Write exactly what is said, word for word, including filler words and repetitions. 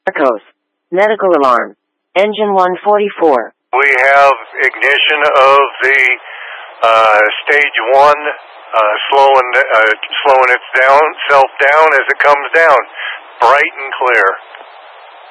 Marcos. Medical alarm. Engine one forty-four. We have ignition of the uh, stage one, uh, slowing uh, slowing its down self down as it comes down, bright and clear.